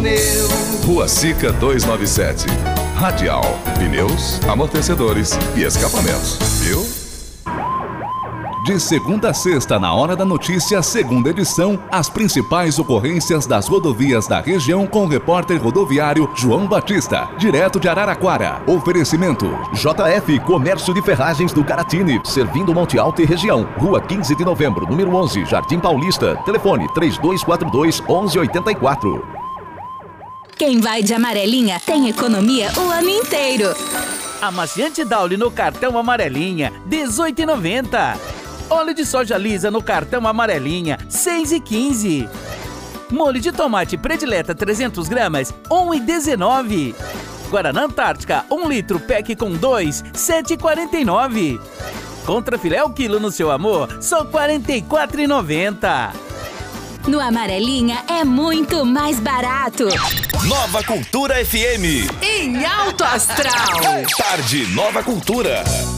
pneu. Rua Sica 297. Radial, pneus, amortecedores e escapamentos. Viu? De segunda a sexta, na Hora da Notícia, segunda edição, as principais ocorrências das rodovias da região com o repórter rodoviário João Batista, direto de Araraquara. Oferecimento: JF Comércio de Ferragens do Caratini, servindo Monte Alto e região. Rua 15 de Novembro, número 11, Jardim Paulista. Telefone 3242-1184. Quem vai de amarelinha tem economia o ano inteiro. Amaciante Dauli no cartão amarelinha, R$18,90. Óleo de soja lisa no cartão amarelinha, R$6,15. Molho de tomate predileta 300 gramas, R$1,19. Guaraná Antártica 1 litro pack com 2, R$7,49. Contrafilé ao quilo no seu amor, só R$44,90. No Amarelinha é muito mais barato. Nova Cultura FM. Em alto astral. Tarde Nova Cultura.